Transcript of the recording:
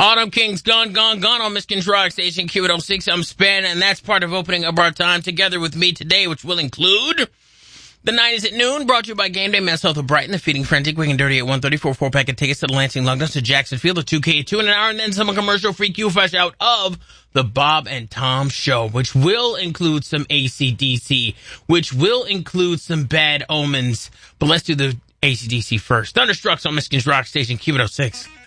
Autumn King's Gone on Michigan's Rock Station, Q806. I'm Span, and that's part of opening up our time together with me today, which will include the 90s at noon, brought to you by Game Day, Mass Health of Brighton, the Feeding Frenzy, Quick and Dirty at 1:34, 4-pack of tickets to the Lansing Lugnuts to Jacksonville, the 2K, 2 in an hour, and then some commercial-free Q-Fresh out of the Bob and Tom Show, which will include some AC/DC, which will include some Bad Omens. But let's do the AC/DC first. Thunderstruck's on Michigan's Rock Station, Q806.